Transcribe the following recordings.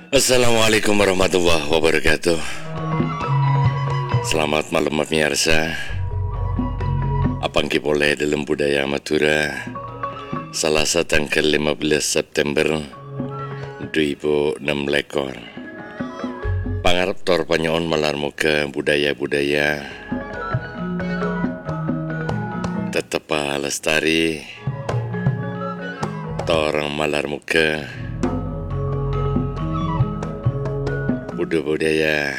Assalamualaikum warahmatullahi wabarakatuh. Selamat malam pemirsa. Apang boleh dalam budaya Madura Selasa tanggal 15 September 2006 lekor. Pangarap tor panyaon malar muka budaya-budaya tetap lestari torang malar muka budaya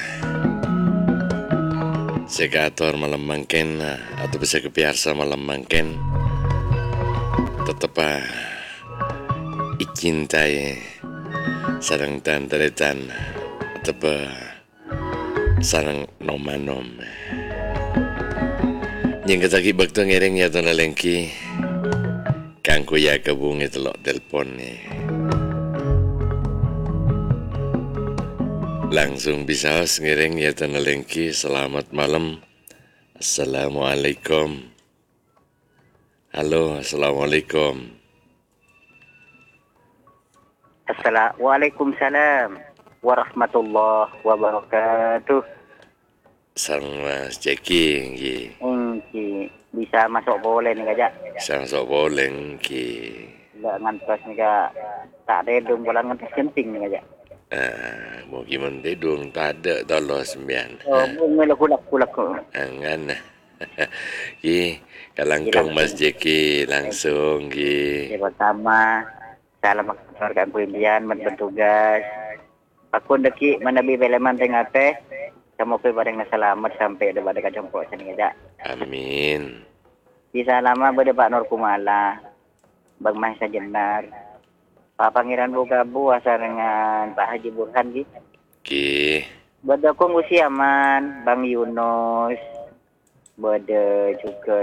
segator malam mangken atau bisa kebiasa malam mangken tetap icintai sarang tantaretan atau sarang nomanom yang ketagi bakto ngereng ya tona lengki kangku ya kabung itu lo telepon nih langsung bisa ngereng ya tona lengki. Selamat malam. Assalamualaikum. Halo, assalamualaikum. Waalaikumsalam warahmatullahi wabarakatuh. Sang Mas Jeki ngi. Bisa masuk boleh nih Kak. Sang masuk boleh ngi. Enggak ngantos nih Kak. Tak redung bola ngantos kenting nih Kak. Mau gimana dedung tak ada tolong sembian. Oh, mula kulak. Angan. Ki, kalangkong Mas Jeki langsung ki. Pertama, salam keluarga pimpinan bertugas. Aku deki menabi beleman tengah teh. Semoga bareng selamat sampai ada pada kajempok sini Kak. Amin. Bisa lama pada Pak Nur Kumala, Bang Mahesa Jenar, Pak Pangeran Bugabu asal dengan Pak Haji Burhan gitu. Ki. Bada kong Usiaman, Bang Yunus, bada juga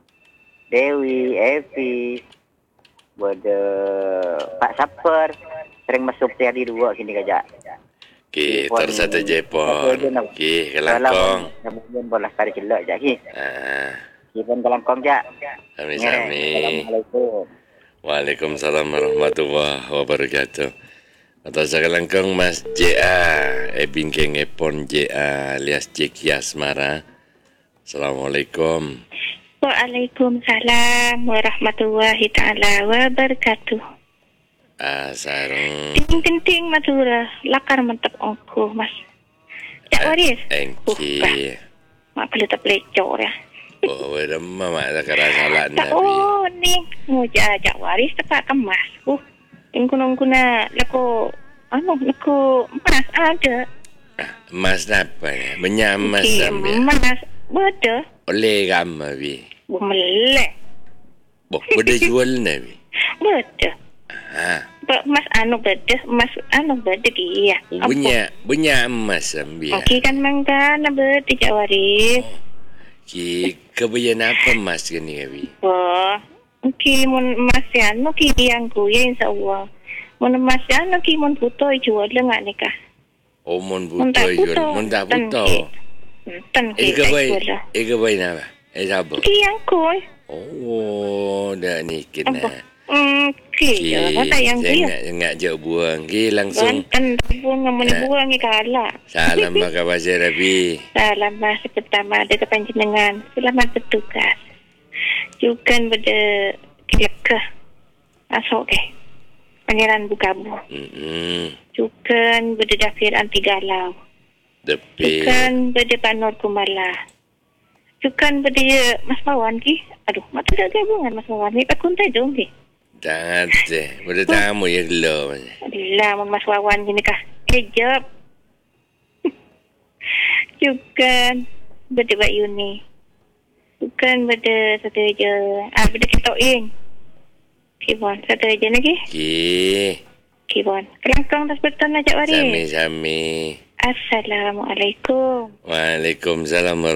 Dewi, Evi, bada Pak Saper, sering masuk tiadi dua gini Kak. Ki, tersatu Jepon. Ki, kelangkong. Kemudian bola kari celak jak ki. Ki pun kelangkong jak. Sami-sami. Assalamualaikum. Waalaikumsalam warahmatullahi wabarakatuh. Atau sekalangkong Mas JA, bingkeng epon JA alias Jeki Asmara. Assalamualaikum. Waalaikumsalam warahmatullahi taala wabarakatuh. Sarung Ting Madura lakar mantap ongko Mas. Cak waris. Engki. Mak perlu tak pelecor ya. Oh, ada mama ada kerasalan Tak Nabi. oh ni nguja cak waris tepat kemas. Ingkuna lako lako mas ada. Mas apa ya? Menyamas sambil. Mas beda. Oleh gamma bi. Melek. Beda jual Nabi. Beda. Mas beda dia. Punya emas sambil. Okey kan mangkana beda cak waris. Ki kebayan apa mas kan ni Abi? Wah, okey mun masyan no ki yang ku ya insyaallah. Mun masyan no ki mun puto jual lengan nikah. Oh mun buto jual, mun tak buto. Tan ki. Ega bayi apa? Sabo. Ki yang ku. Oh, dah ni kena. Ki. Mata yang dia. Jangan jauh buang. Ki langsung. Tan buang ngamun buang ni kala. Salam maka Pasir Abi. Salam masih pertama ada kepanjenengan. Selamat bertugas. Juga pada kelekah. Asok Pangeran Bukabu. Juga pada Dafir Anti Galau. Juga pada Pak Nur Kumala. Juga pada Mas Mawan ki. Aduh, mata tak gabungan Mas Mawan ni. Pak kuntai dong ki. Jangan deh. Pada tamu ya lo. Alah, Mas Wawan gini kah? Kejap. Juga pada Pak Yuni. Bukan pada satu aja. Pada kita ing. Kibon, satu aja lagi. Kibon. Kelangkang tas beton aja waris. Sami-sami. Assalamualaikum. Waalaikumsalam.